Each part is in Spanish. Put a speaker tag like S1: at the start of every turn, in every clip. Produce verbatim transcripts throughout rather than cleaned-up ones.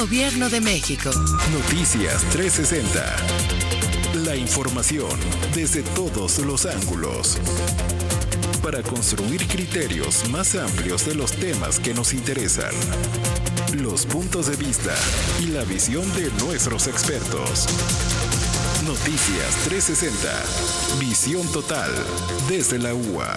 S1: Gobierno de México.
S2: Noticias trescientos sesenta. La información desde todos los ángulos. Para construir criterios más amplios de los temas que nos interesan. Los puntos de vista y la visión de nuestros expertos. Noticias trescientos sesenta. Visión total desde la U A.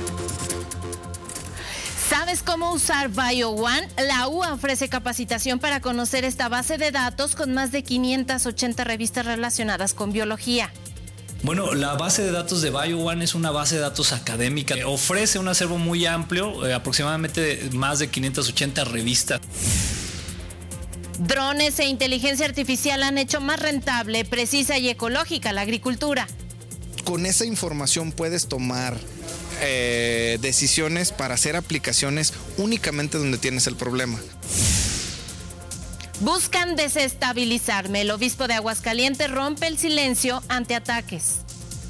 S3: ¿Sabes cómo usar BioOne? La U A ofrece capacitación para conocer esta base de datos con más de quinientas ochenta revistas relacionadas con biología.
S4: Bueno, la base de datos de BioOne es una base de datos académica. Ofrece un acervo muy amplio, eh, aproximadamente más de quinientas ochenta revistas.
S3: Drones e inteligencia artificial han hecho más rentable, precisa y ecológica la agricultura.
S5: Con esa información puedes tomar eh, decisiones para hacer aplicaciones únicamente donde tienes el problema.
S3: Buscan desestabilizarme. El obispo de Aguascalientes rompe el silencio ante ataques.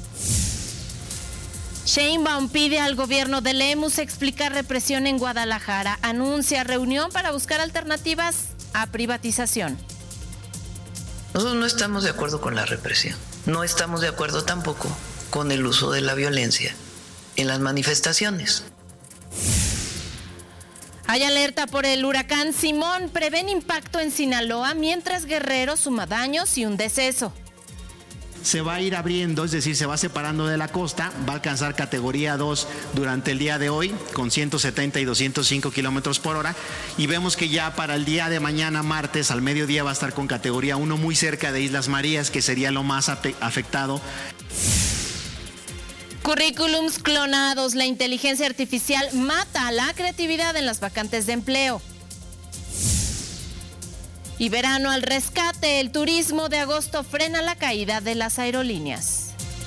S3: Sheinbaum pide al gobierno de Lemus explicar represión en Guadalajara. Anuncia reunión para buscar alternativas a privatización.
S6: Nosotros no estamos de acuerdo con la represión. No estamos de acuerdo tampoco con el uso de la violencia en las manifestaciones.
S3: Hay alerta por el huracán Simón. Prevén impacto en Sinaloa mientras Guerrero suma daños y un deceso.
S7: Se va a ir abriendo, es decir, se va separando de la costa, va a alcanzar categoría dos durante el día de hoy con ciento setenta y doscientos cinco kilómetros por hora, y vemos que ya para el día de mañana, martes, al mediodía va a estar con categoría uno muy cerca de Islas Marías, que sería lo más afectado.
S3: Currículums clonados. La inteligencia artificial mata la creatividad en las vacantes de empleo. Y verano al rescate. El turismo de agosto frena la caída de las aerolíneas.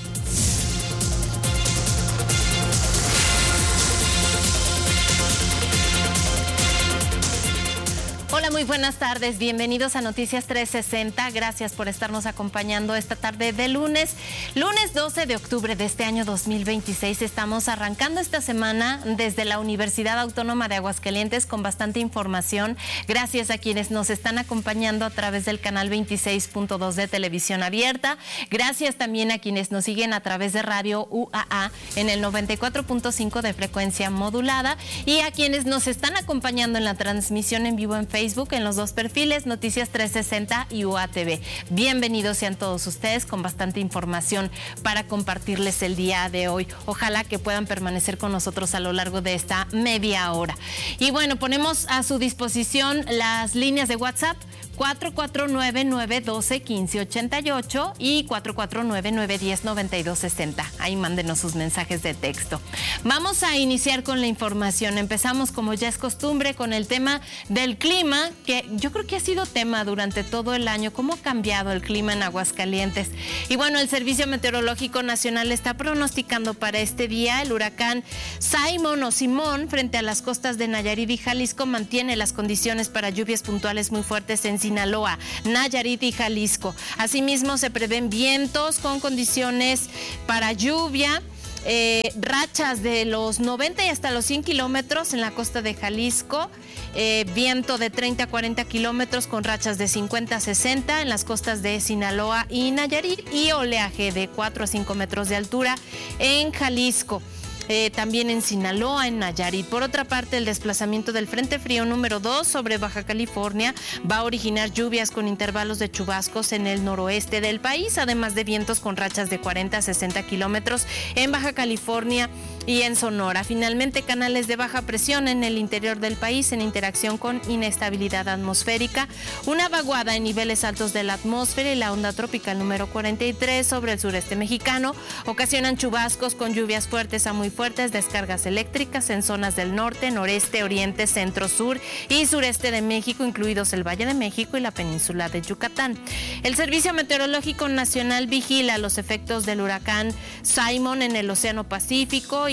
S3: Hola, muy buenas tardes. Bienvenidos a Noticias trescientos sesenta. Gracias por estarnos acompañando esta tarde de lunes. Lunes doce de octubre de este año dos mil veintiséis. Estamos arrancando esta semana desde la Universidad Autónoma de Aguascalientes con bastante información. Gracias a quienes nos están acompañando a través del canal veintiséis punto dos de Televisión Abierta. Gracias también a quienes nos siguen a través de Radio U A A en el noventa y cuatro punto cinco de frecuencia modulada, y a quienes nos están acompañando en la transmisión en vivo en Facebook. Facebook en los dos perfiles, Noticias trescientos sesenta y U A T V. Bienvenidos sean todos ustedes con bastante información para compartirles el día de hoy. Ojalá que puedan permanecer con nosotros a lo largo de esta media hora. Y bueno, ponemos a su disposición las líneas de WhatsApp cuatro cuatro nueve, nueve uno dos, uno cinco ocho ocho y cuatro cuatro nueve, nueve uno cero, nueve dos seis cero. Ahí mándenos sus mensajes de texto. Vamos a iniciar con la información. Empezamos, como ya es costumbre, con el tema del clima, que yo creo que ha sido tema durante todo el año. ¿Cómo ha cambiado el clima en Aguascalientes? Y bueno, el Servicio Meteorológico Nacional está pronosticando para este día el huracán Simón o Simón frente a las costas de Nayarit y Jalisco mantiene las condiciones para lluvias puntuales muy fuertes en Sinaloa, Nayarit y Jalisco. Asimismo, se prevén vientos con condiciones para lluvia, eh, rachas de los noventa y hasta los cien kilómetros en la costa de Jalisco, eh, viento de treinta a cuarenta kilómetros con rachas de cincuenta a sesenta en las costas de Sinaloa y Nayarit, y oleaje de cuatro a cinco metros de altura en Jalisco. Eh, también en Sinaloa, en Nayarit. Por otra parte, el desplazamiento del Frente Frío número dos sobre Baja California va a originar lluvias con intervalos de chubascos en el noroeste del país, además de vientos con rachas de cuarenta a sesenta kilómetros en Baja California y en Sonora. Finalmente, canales de baja presión en el interior del país en interacción con inestabilidad atmosférica, una vaguada en niveles altos de la atmósfera y la onda tropical número cuarenta y tres sobre el sureste mexicano ocasionan chubascos con lluvias fuertes a muy fuertes, descargas eléctricas en zonas del norte, noreste, oriente, centro, sur y sureste de México, incluidos el Valle de México y la península de Yucatán. El Servicio Meteorológico Nacional vigila los efectos del huracán Simón en el Océano Pacífico y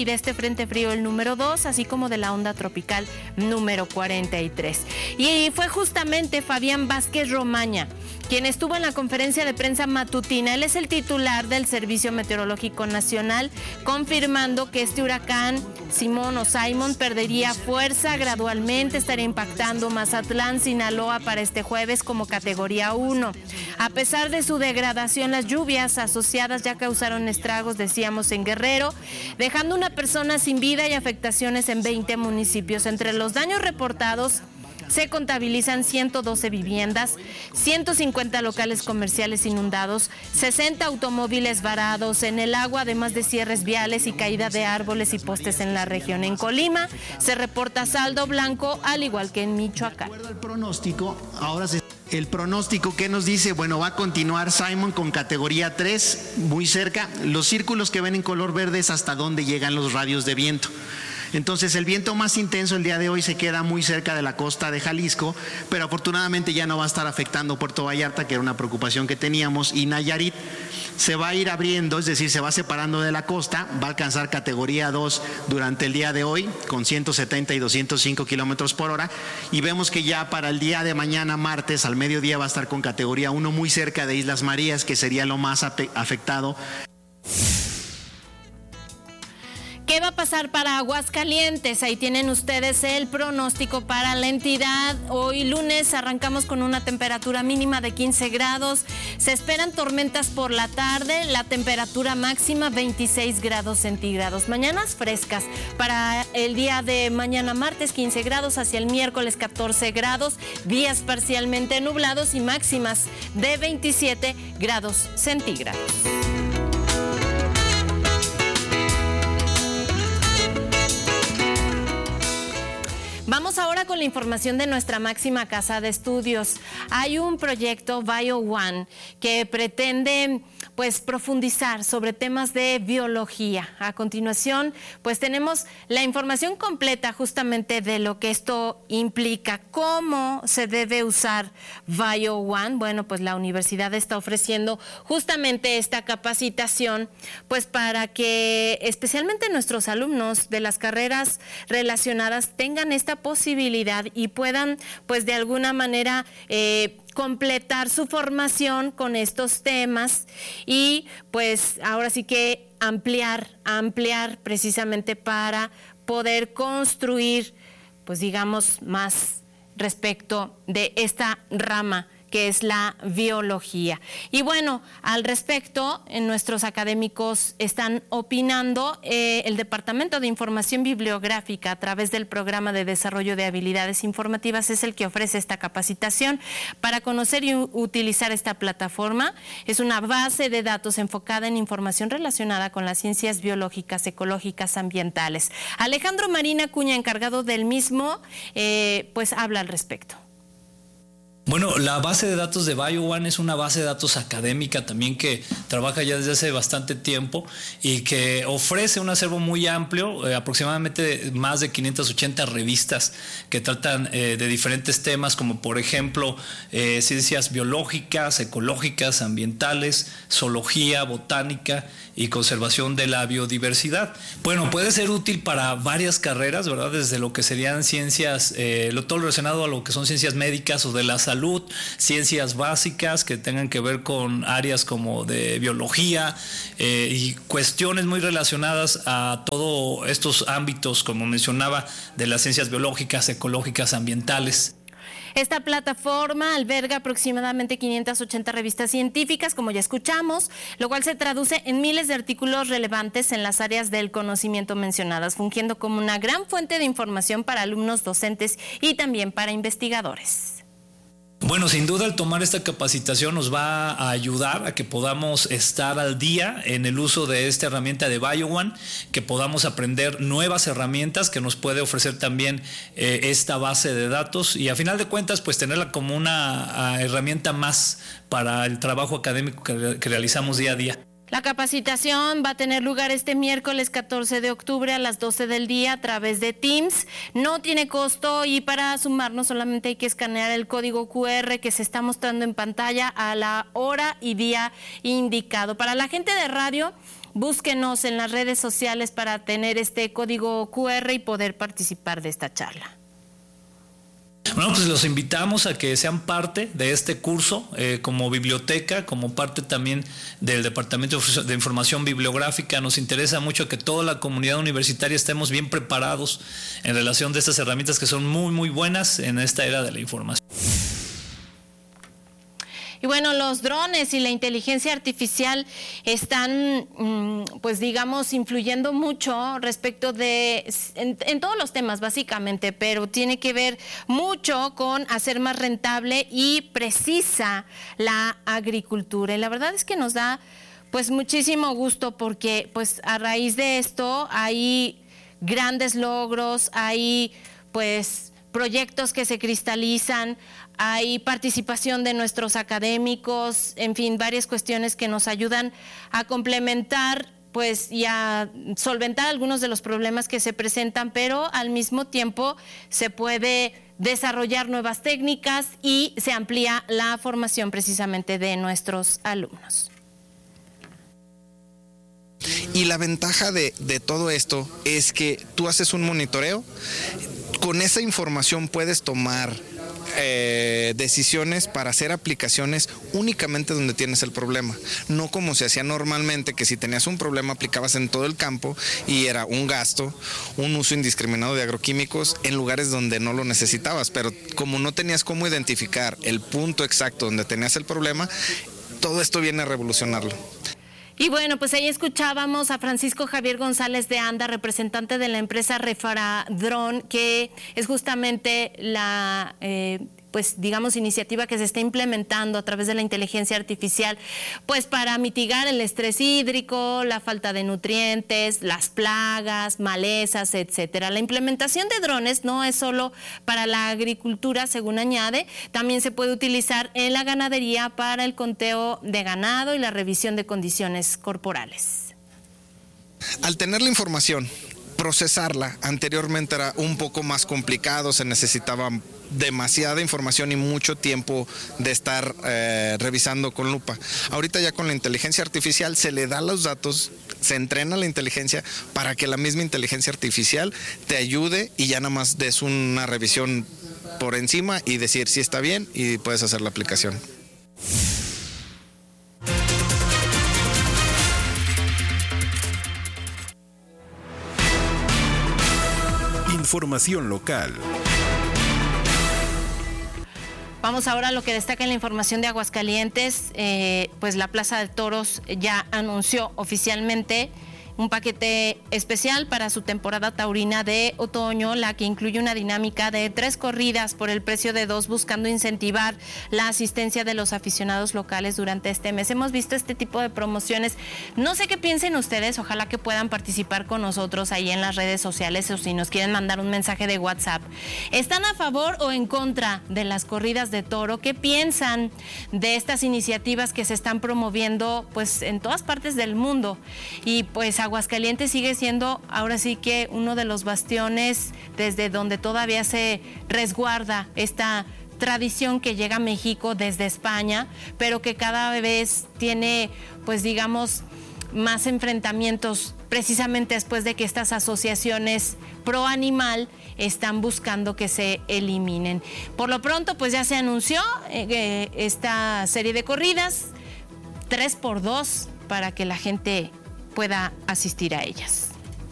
S3: y de este frente frío el número dos, así como de la onda tropical número cuarenta y tres. Y fue justamente Fabián Vázquez Romaña quien estuvo en la conferencia de prensa matutina. Él es el titular del Servicio Meteorológico Nacional, confirmando que este huracán Simón o Simon perdería fuerza gradualmente, estaría impactando Mazatlán, Sinaloa para este jueves como categoría uno. A pesar de su degradación, las lluvias asociadas ya causaron estragos, decíamos, en Guerrero, dejando una persona sin vida y afectaciones en veinte municipios. Entre los daños reportados se contabilizan ciento doce viviendas, ciento cincuenta locales comerciales inundados, sesenta automóviles varados en el agua, además de cierres viales y caída de árboles y postes en la región. En Colima se reporta saldo blanco, al igual que en Michoacán.
S7: De acuerdo al pronóstico, ahora se... El pronóstico que nos dice, bueno, va a continuar Simon con categoría tres, muy cerca. Los círculos que ven en color verde es hasta donde llegan los radios de viento. Entonces el viento más intenso el día de hoy se queda muy cerca de la costa de Jalisco, pero afortunadamente ya no va a estar afectando Puerto Vallarta, que era una preocupación que teníamos, y Nayarit se va a ir abriendo, es decir, se va separando de la costa, va a alcanzar categoría dos durante el día de hoy con ciento setenta y doscientos cinco kilómetros por hora, y vemos que ya para el día de mañana martes al mediodía va a estar con categoría uno muy cerca de Islas Marías, que sería lo más afectado.
S3: ¿Qué va a pasar para Aguascalientes? Ahí tienen ustedes el pronóstico para la entidad. Hoy lunes arrancamos con una temperatura mínima de quince grados. Se esperan tormentas por la tarde. La temperatura máxima veintiséis grados centígrados. Mañanas frescas. Para el día de mañana martes quince grados, hacia el miércoles catorce grados. Días parcialmente nublados y máximas de veintisiete grados centígrados. Vamos ahora con la información de nuestra máxima casa de estudios. Hay un proyecto BioOne que pretende pues profundizar sobre temas de biología. A continuación, pues tenemos la información completa justamente de lo que esto implica, cómo se debe usar BioOne. Bueno, pues la universidad está ofreciendo justamente esta capacitación, pues para que especialmente nuestros alumnos de las carreras relacionadas tengan esta posibilidad y puedan pues de alguna manera eh, completar su formación con estos temas y pues ahora sí que ampliar, ampliar precisamente para poder construir pues digamos más respecto de esta rama que es la biología. Y bueno, al respecto, nuestros académicos están opinando. Eh, el Departamento de Información Bibliográfica, a través del Programa de Desarrollo de Habilidades Informativas, es el que ofrece esta capacitación para conocer y utilizar esta plataforma. Es una base de datos enfocada en información relacionada con las ciencias biológicas, ecológicas, ambientales. Alejandro Marín Acuña, encargado del mismo, eh, pues habla al respecto.
S4: Bueno, la base de datos de BioOne es una base de datos académica también que trabaja ya desde hace bastante tiempo y que ofrece un acervo muy amplio, eh, aproximadamente más de quinientas ochenta revistas que tratan eh, de diferentes temas, como por ejemplo eh, ciencias biológicas, ecológicas, ambientales, zoología, botánica y conservación de la biodiversidad. Bueno, puede ser útil para varias carreras, ¿verdad? Desde lo que serían ciencias, eh, lo, todo lo relacionado a lo que son ciencias médicas o de la salud, ciencias básicas que tengan que ver con áreas como de biología eh, y cuestiones muy relacionadas a todos estos ámbitos, como mencionaba, de las ciencias biológicas, ecológicas, ambientales.
S3: Esta plataforma alberga aproximadamente quinientas ochenta revistas científicas, como ya escuchamos, lo cual se traduce en miles de artículos relevantes en las áreas del conocimiento mencionadas, fungiendo como una gran fuente de información para alumnos, docentes y también para investigadores.
S4: Bueno, sin duda el tomar esta capacitación nos va a ayudar a que podamos estar al día en el uso de esta herramienta de BioOne, que podamos aprender nuevas herramientas que nos puede ofrecer también eh, esta base de datos y a final de cuentas pues tenerla como una a, herramienta más para el trabajo académico que, que realizamos día a día.
S3: La capacitación va a tener lugar este miércoles catorce de octubre a las doce del día a través de Teams. No tiene costo y para sumarnos solamente hay que escanear el código cu erre que se está mostrando en pantalla a la hora y día indicado. Para la gente de radio, búsquenos en las redes sociales para tener este código cu erre y poder participar de esta charla.
S4: Bueno, pues los invitamos a que sean parte de este curso eh, como biblioteca, como parte también del Departamento de Información Bibliográfica. Nos interesa mucho que toda la comunidad universitaria estemos bien preparados en relación de estas herramientas que son muy, muy buenas en esta era de la información.
S3: Y bueno, los drones y la inteligencia artificial están, pues digamos, influyendo mucho respecto de, en, en todos los temas básicamente, pero tiene que ver mucho con hacer más rentable y precisa la agricultura. Y la verdad es que nos da pues muchísimo gusto porque pues a raíz de esto hay grandes logros, hay pues proyectos que se cristalizan, hay participación de nuestros académicos, en fin, varias cuestiones que nos ayudan a complementar pues y a solventar algunos de los problemas que se presentan, pero al mismo tiempo se puede desarrollar nuevas técnicas y se amplía la formación precisamente de nuestros alumnos.
S5: Y la ventaja de, de todo esto es que tú haces un monitoreo, con esa información puedes tomar eh, decisiones para hacer aplicaciones únicamente donde tienes el problema, no como se hacía normalmente, que si tenías un problema aplicabas en todo el campo y era un gasto, un uso indiscriminado de agroquímicos en lugares donde no lo necesitabas, pero como no tenías cómo identificar el punto exacto donde tenías el problema, todo esto viene a revolucionarlo.
S3: Y bueno, pues ahí escuchábamos a Francisco Javier González de Anda, representante de la empresa Refaradrón, que es justamente la... Eh, pues digamos iniciativa que se está implementando a través de la inteligencia artificial, pues para mitigar el estrés hídrico, la falta de nutrientes, las plagas, malezas, etcétera. La implementación de drones no es solo para la agricultura, según añade, también se puede utilizar en la ganadería para el conteo de ganado y la revisión de condiciones corporales.
S5: Al tener la información, procesarla anteriormente era un poco más complicado, se necesitaba demasiada información y mucho tiempo de estar eh, revisando con lupa. Ahorita ya con la inteligencia artificial se le da los datos, se entrena la inteligencia para que la misma inteligencia artificial te ayude y ya nada más des una revisión por encima y decir si está bien y puedes hacer la aplicación.
S2: Información local.
S3: Vamos ahora a lo que destaca en la información de Aguascalientes. Eh, pues la Plaza de Toros ya anunció oficialmente un paquete especial para su temporada taurina de otoño, la que incluye una dinámica de tres corridas por el precio de dos, buscando incentivar la asistencia de los aficionados locales durante este mes. Hemos visto este tipo de promociones. No sé qué piensen ustedes, ojalá que puedan participar con nosotros ahí en las redes sociales o si nos quieren mandar un mensaje de WhatsApp. ¿Están a favor o en contra de las corridas de toro? ¿Qué piensan de estas iniciativas que se están promoviendo pues en todas partes del mundo? Y pues Aguascalientes sigue siendo ahora sí que uno de los bastiones desde donde todavía se resguarda esta tradición que llega a México desde España, pero que cada vez tiene, pues digamos, más enfrentamientos precisamente después de que estas asociaciones pro animal están buscando que se eliminen. Por lo pronto, pues ya se anunció eh, esta serie de corridas, tres por dos, para que la gente pueda asistir a ellas.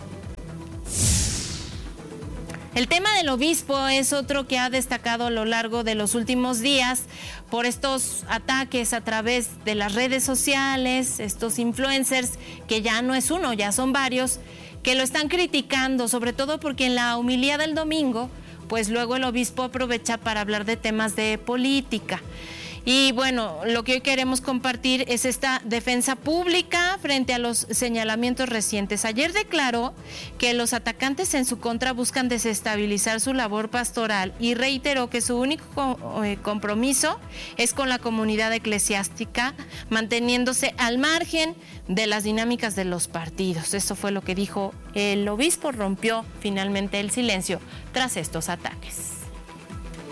S3: El tema del obispo es otro que ha destacado a lo largo de los últimos días por estos ataques a través de las redes sociales, estos influencers, que ya no es uno, ya son varios, que lo están criticando, sobre todo porque en la homilía del domingo, pues luego el obispo aprovecha para hablar de temas de política. Y bueno, lo que hoy queremos compartir es esta defensa pública frente a los señalamientos recientes. Ayer declaró que los atacantes en su contra buscan desestabilizar su labor pastoral y reiteró que su único compromiso es con la comunidad eclesiástica, manteniéndose al margen de las dinámicas de los partidos. Eso fue lo que dijo el obispo. Rompió finalmente el silencio tras estos ataques.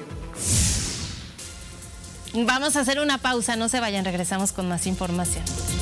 S3: Vamos a hacer una pausa, no se vayan, regresamos con más información.